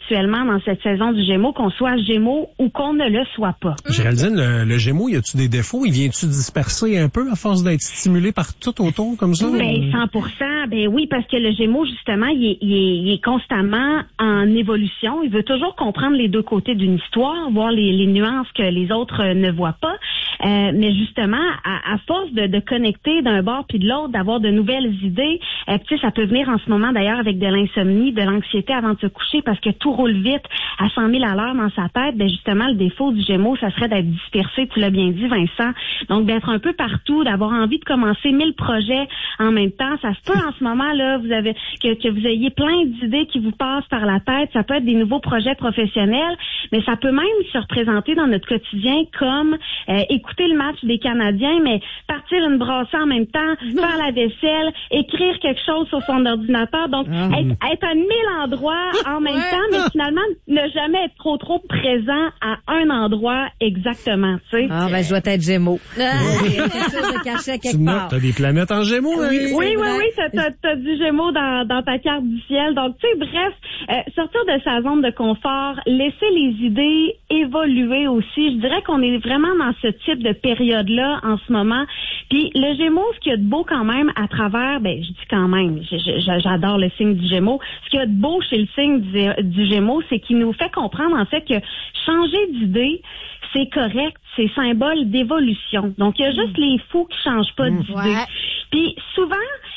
actuellement dans cette saison du Gémeaux, qu'on soit Gémeaux ou qu'on ne le soit pas. Géraldine, le Gémeaux, y a-tu des défauts? Il vient-tu disperser un peu à force d'être stimulé par tout autour comme ça? Ben 100%, ben oui, parce que le Gémeaux, justement, il est constamment en évolution. Il veut toujours comprendre les deux côtés d'une histoire, voir les nuances que les autres ne voient pas. Mais justement, à force de connecter d'un bord puis de l'autre, d'avoir de nouvelles idées, tu sais, ça peut venir en ce moment d'ailleurs avec de l'insomnie, de l'anxiété avant de se coucher parce que tout roule vite à 100 000 à l'heure dans sa tête. Ben justement, le défaut du Gémeaux, ça serait d'être dispersé, tu l'as bien dit, Vincent. Donc, d'être un peu partout, d'avoir envie de commencer 1000 projets en même temps. Ça se peut en ce moment, là, que vous ayez plein d'idées qui vous passent par la tête. Ça peut être des nouveaux projets professionnels, mais ça peut même se représenter dans notre quotidien comme écouter le match des Canadiens, mais partir une brassée en même temps, faire la vaisselle, écrire quelque chose sur son ordinateur. Donc, être à 1000 endroits en même temps, mais finalement, ne jamais être trop présent à un endroit exactement, tu sais. Ah, ben, je dois être Gémeaux. Il y a quelque chose de caché quelque part. T'as des planètes en Gémeaux, hein? Oui, t'as du Gémeaux dans ta carte du ciel. Donc, tu sais, bref, sortir de sa zone de confort, laisser les idées évoluer aussi. Je dirais qu'on est vraiment dans ce type de période-là en ce moment. Puis le Gémeaux, ce qu'il y a de beau quand même à travers, ben je dis quand même, j'adore le signe du Gémeaux. Ce qu'il y a de beau chez le signe du Gémeaux, c'est qu'il nous fait comprendre en fait que changer d'idée, c'est correct, c'est symbole d'évolution. Donc il y a juste les fous qui changent pas d'idée. Ouais. Puis souvent,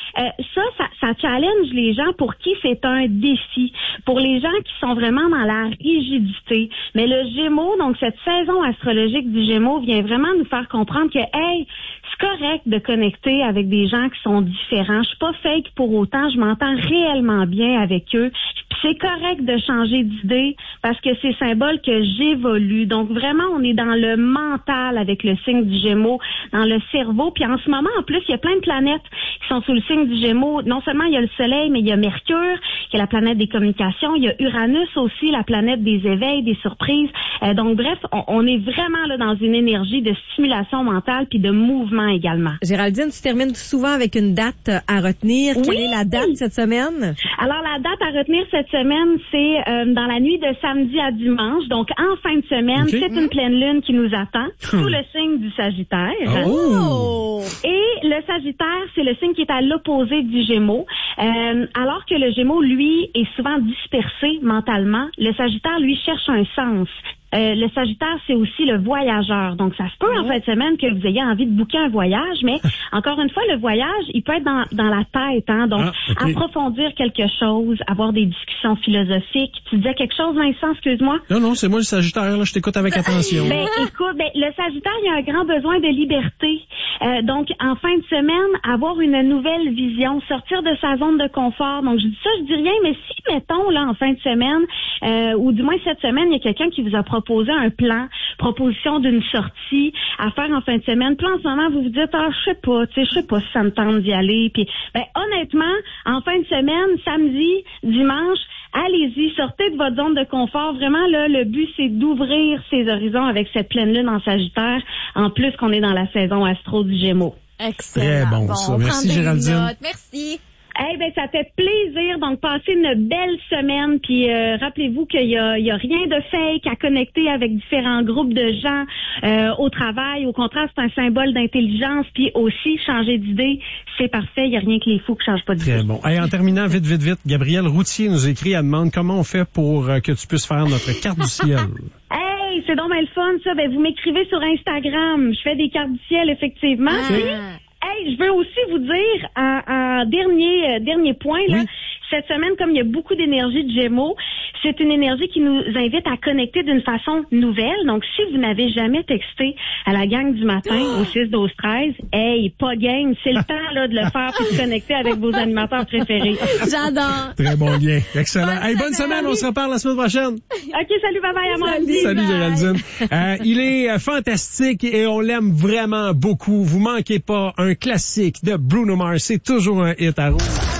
ça challenge les gens pour qui c'est un défi, pour les gens qui sont vraiment dans la rigidité. Mais le Gémeaux, donc cette saison astrologique du Gémeaux vient vraiment nous faire comprendre que, hey, c'est correct de connecter avec des gens qui sont différents. Je suis pas fake pour autant, je m'entends réellement bien avec eux. Puis c'est correct de changer d'idée parce que c'est symbole que j'évolue. Donc vraiment, on est dans le mental avec le signe du Gémeaux, dans le cerveau. Puis en ce moment, en plus, il y a plein de planètes qui sont sous le signe du Gémeaux. Non seulement il y a le Soleil, mais il y a Mercure, qui est la planète des communications. Il y a Uranus aussi, la planète des éveils, des surprises. Donc bref, on est vraiment là dans une énergie de stimulation mentale puis de mouvement également. Géraldine, tu termines souvent avec une date à retenir. Oui. Quelle est la date cette semaine? Alors, la date à retenir cette semaine, c'est dans la nuit de samedi à dimanche. Donc, en fin de semaine, Okay. c'est une pleine lune qui nous attend sous le signe du Sagittaire. Oh! Et le Sagittaire, c'est le signe qui est à l'opposé du Gémeaux. Alors que le Gémeaux, lui, est souvent dispersé mentalement, le Sagittaire, lui, cherche un sens. Le Sagittaire, c'est aussi le voyageur. Donc, ça se peut en fin de semaine que vous ayez envie de booker un voyage, mais encore une fois, le voyage, il peut être dans la tête. Hein? Donc, approfondir quelque chose, avoir des discussions philosophiques. Tu disais quelque chose, Vincent, excuse-moi? Non, c'est moi le Sagittaire, là, je t'écoute avec attention. Ben, écoute, le Sagittaire, il a un grand besoin de liberté. Donc, en fin de semaine, avoir une nouvelle vision, sortir de sa zone de confort. Donc, je dis ça, je dis rien, mais si, mettons, là, en fin de semaine, ou du moins cette semaine, il y a quelqu'un qui vous a proposé un plan, proposition d'une sortie à faire en fin de semaine. Puis en ce moment, vous vous dites, je sais pas si ça me tente d'y aller. Puis, honnêtement, en fin de semaine, samedi, dimanche, allez-y, sortez de votre zone de confort. Vraiment, là, le but, c'est d'ouvrir ses horizons avec cette pleine lune en Sagittaire, en plus qu'on est dans la saison astro du Gémeaux. Excellent. Très bon, ça. Merci, Géraldine. Merci. Ça fait plaisir. Donc, passez une belle semaine. Puis, rappelez-vous qu'il y a rien de fake à connecter avec différents groupes de gens au travail. Au contraire, c'est un symbole d'intelligence. Puis aussi, changer d'idée, c'est parfait. Il n'y a rien que les fous qui changent pas d'idée. Très bon. En terminant, vite, Gabriel Routier nous écrit, elle demande comment on fait pour que tu puisses faire notre carte du ciel. Hey, c'est donc bien le fun, ça. Vous m'écrivez sur Instagram. Je fais des cartes du ciel, effectivement. Hey, je veux aussi vous dire, en dernier point, là, cette semaine, comme il y a beaucoup d'énergie de Gémeaux, c'est une énergie qui nous invite à connecter d'une façon nouvelle. Donc, si vous n'avez jamais texté à la gang du matin au 6-12-13, hey, pas game, c'est le temps là de le faire puis de connecter avec vos animateurs préférés. J'adore. Très bon lien. Excellent. Bonne semaine, on se reparle la semaine prochaine. OK, salut, bye-bye à moi. Salut Géraldine. Il est fantastique et on l'aime vraiment beaucoup. Vous manquez pas un classique de Bruno Mars. C'est toujours un hit à Rouge.